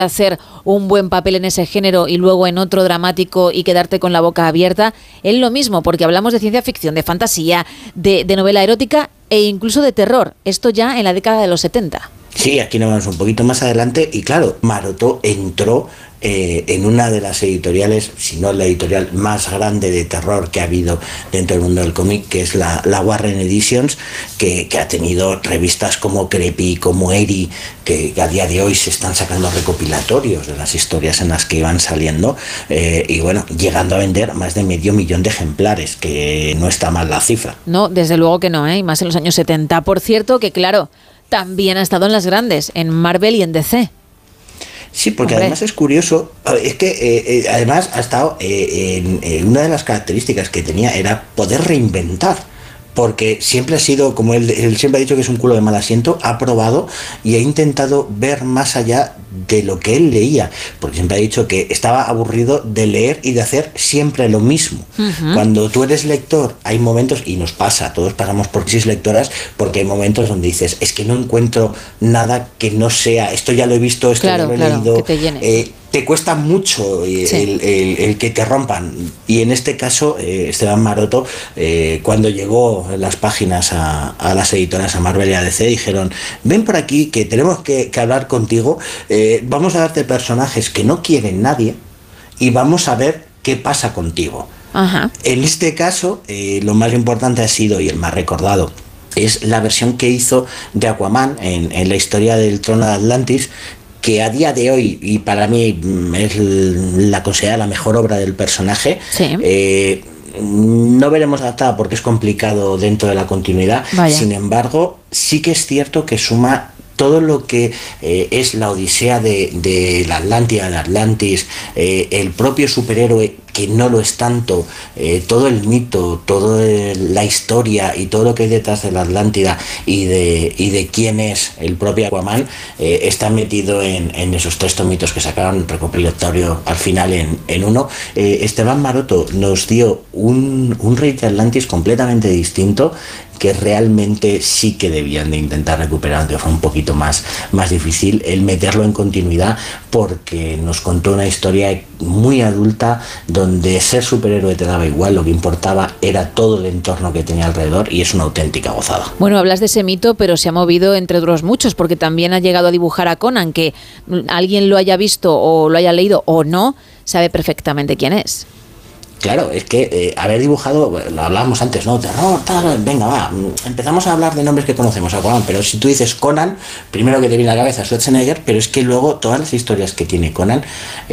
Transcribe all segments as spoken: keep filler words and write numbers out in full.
hacer un buen papel en ese género y luego en otro dramático y quedarte con la boca abierta. Es lo mismo, porque hablamos de ciencia ficción, de fantasía, de, de novela erótica e incluso de terror. Esto ya en la década de los setenta. Sí, aquí nos vamos un poquito más adelante y claro, Maroto entró eh, en una de las editoriales, si no la editorial más grande de terror que ha habido dentro del mundo del cómic, que es la, la Warren Editions, que, que ha tenido revistas como Creepy, como Eri, que, que a día de hoy se están sacando recopilatorios de las historias en las que iban saliendo, eh, y bueno, llegando a vender más de medio millón de ejemplares, que no está mal la cifra. No, desde luego que no, ¿eh? Y más en los años setenta. Por cierto, que claro, también ha estado en las grandes, en Marvel y en D C. Sí, porque Hombre. además es curioso, es que eh, eh, además ha estado, eh, en, en una de las características que tenía era poder reinventar. Porque siempre ha sido, como él, él siempre ha dicho que es un culo de mal asiento, ha probado y ha intentado ver más allá de lo que él leía, porque siempre ha dicho que estaba aburrido de leer y de hacer siempre lo mismo. Uh-huh. Cuando tú eres lector, hay momentos, y nos pasa, todos pasamos por crisis lectoras, porque hay momentos donde dices, es que no encuentro nada que no sea, esto ya lo he visto, esto claro, ya lo he claro, leído. Que te llene. Eh, te cuesta mucho el, sí. el, el, el que te rompan, y en este caso eh, Esteban Maroto, eh, cuando llegó las páginas a, a las editoras, a Marvel y a D C, dijeron, ven por aquí que tenemos que, que hablar contigo, eh, vamos a darte personajes que no quieren nadie y vamos a ver qué pasa contigo. Ajá. En este caso eh, lo más importante ha sido, y el más recordado, es la versión que hizo de Aquaman en, en la historia del Trono de Atlantis, que a día de hoy, y para mí es la considerada la mejor obra del personaje, sí. eh, no veremos adaptada porque es complicado dentro de la continuidad. Vaya. Sin embargo, sí que es cierto que suma todo lo que eh, es la odisea de, de la Atlántida, de Atlantis, eh, el propio superhéroe que no lo es tanto, eh, todo el mito, toda la historia y todo lo que hay detrás de la Atlántida y de, y de quién es el propio Aquaman, eh, está metido en, en esos tres tomitos que sacaron recopilatorio al final en, en uno. Eh, Esteban Maroto nos dio un, un Rey de Atlantis completamente distinto, que realmente sí que debían de intentar recuperar, aunque fue un poquito más, más difícil el meterlo en continuidad, porque nos contó una historia muy adulta donde ser superhéroe te daba igual, lo que importaba era todo el entorno que tenía alrededor, y es una auténtica gozada. Bueno, hablas de ese mito, pero se ha movido entre otros muchos, porque también ha llegado a dibujar a Conan, que alguien lo haya visto o lo haya leído o no, sabe perfectamente quién es. Claro, es que eh, haber dibujado, lo hablábamos antes, ¿no? Terror, tal, venga, va, empezamos a hablar de nombres que conocemos a Conan, pero si tú dices Conan, primero que te viene a la cabeza Schwarzenegger, pero es que luego todas las historias que tiene Conan,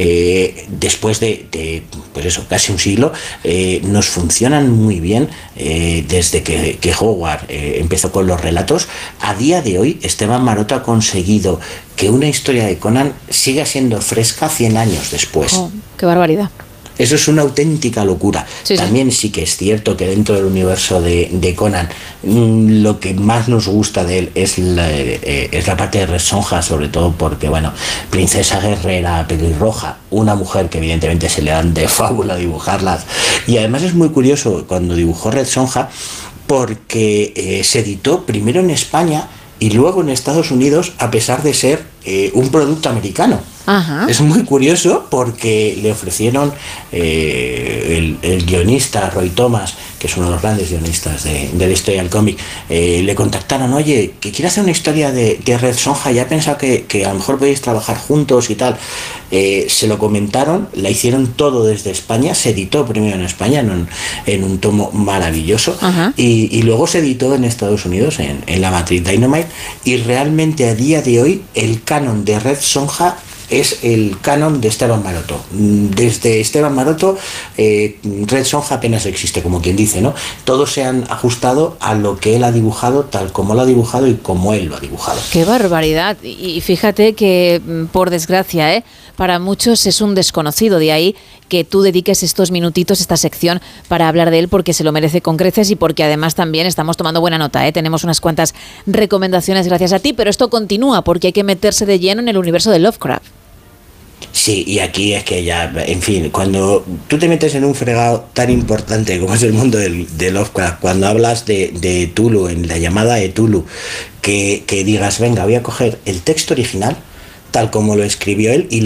eh, después de, de, pues eso, casi un siglo, eh, nos funcionan muy bien, eh, desde que, que Howard eh, empezó con los relatos. A día de hoy, Esteban Maroto ha conseguido que una historia de Conan siga siendo fresca cien años después. Oh, ¡qué barbaridad! Eso es una auténtica locura. Sí, También sí. sí que es cierto que dentro del universo de, de Conan, mmm, lo que más nos gusta de él es la, eh, es la parte de Red Sonja, sobre todo porque, bueno, princesa guerrera, pelirroja, una mujer que evidentemente se le dan de fábula dibujarlas. Y además es muy curioso cuando dibujó Red Sonja, porque eh, se editó primero en España y luego en Estados Unidos, a pesar de ser eh, un producto americano. Ajá. Es muy curioso porque le ofrecieron eh, el, el guionista Roy Thomas, que es uno de los grandes guionistas de, de la historia del cómic, eh, le contactaron, oye, que quiere hacer una historia de, de Red Sonja, ya he pensado que, que a lo mejor podéis trabajar juntos y tal. Eh, se lo comentaron, la hicieron todo desde España, se editó primero en España en un, en un tomo maravilloso, y, y luego se editó en Estados Unidos en, en la matriz Dynamite, y realmente a día de hoy el canon de Red Sonja es el canon de Esteban Maroto. Desde Esteban Maroto, eh, Red Sonja apenas existe, como quien dice, ¿no? Todos se han ajustado a lo que él ha dibujado, tal como lo ha dibujado y como él lo ha dibujado. ¡Qué barbaridad! Y fíjate que, por desgracia, ¿eh? para muchos es un desconocido, de ahí que tú dediques estos minutitos, esta sección, para hablar de él, porque se lo merece con creces y porque además también estamos tomando buena nota, ¿eh? Tenemos unas cuantas recomendaciones gracias a ti, pero esto continúa porque hay que meterse de lleno en el universo de Lovecraft. Sí, y aquí es que ya, en fin, cuando tú te metes en un fregado tan importante como es el mundo del, de Lovecraft, cuando hablas de, de Tulu, en la llamada de Tulu, que, que digas, venga, voy a coger el texto original, tal como lo escribió él, y